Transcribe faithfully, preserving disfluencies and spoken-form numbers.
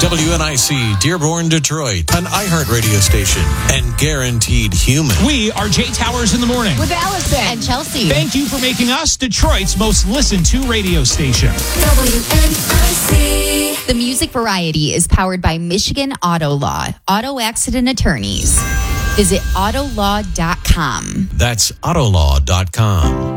W N I C, Dearborn, Detroit, an iHeart radio station, and guaranteed human. We are Jay Towers in the morning. With Allison and Chelsea. Thank you for making us Detroit's most listened to radio station. W N I C. The Music Variety is powered by Michigan Auto Law, auto accident attorneys. Visit autolaw dot com. That's autolaw dot com.